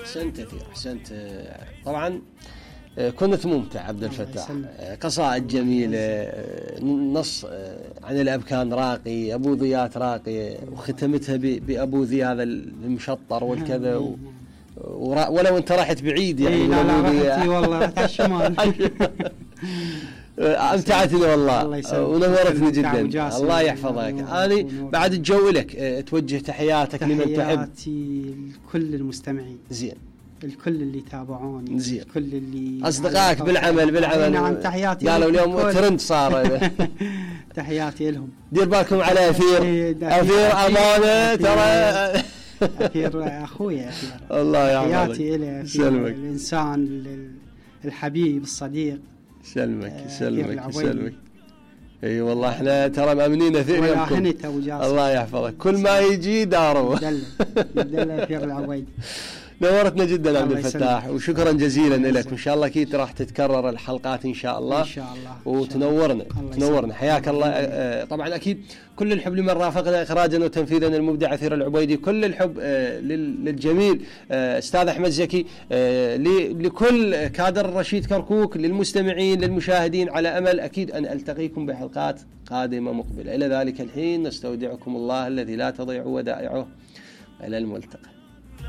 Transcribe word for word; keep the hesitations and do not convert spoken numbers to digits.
أحسنت كثير، أحسنت. طبعا كنت ممتع عبد الفتاح، قصائد جميلة، نص عن الأبكان راقي، أبو ضيات راقي، وختمتها بأبو ذي هذا المشطر والكذا، ولو أنت رحت بعيد يعني. لا لا رحتي والله، رحت الشمال. أمتعتني والله ونورتني جدا. الله يحفظك. أنا بعد الجو لك توجه تحياتك لمن تحب. تحياتي لكل المستمعين. زين. الكل اللي تابعوني. زين. كل اللي أصدقائك بالعمل بالعمل. نعم تحياتي. قالوا اليوم ترند صار. تحياتي لهم. دير بالكم على أثير. أثير أمانة ترى. أثير أخويا أثير. الله يحفظك. تحياتي إلى الإنسان الحبيب الصديق. سلمك سلمك سلمك. اي والله احنا ترى مامنين اثير يمكن. الله يحفظك. كل ما يجي داروا. دل دل أثير العويدي. نورتنا جدا عبد الفتاح، وشكرا جزيلا لك. ان شاء الله اكيد راح تتكرر الحلقات ان شاء الله. ان شاء الله. وتنورنا تنورنا. حياك الله. طبعا اكيد كل الحب لمن رافقنا اخراجا وتنفيذا المبدع أثير العبيدي، كل الحب للجميل استاذ احمد زكي، لكل كادر رشيد كركوك، للمستمعين للمشاهدين، على امل اكيد ان التقيكم بحلقات قادمه مقبله. الى ذلك الحين نستودعكم الله الذي لا تضيع ودائعه. الى الملتقى.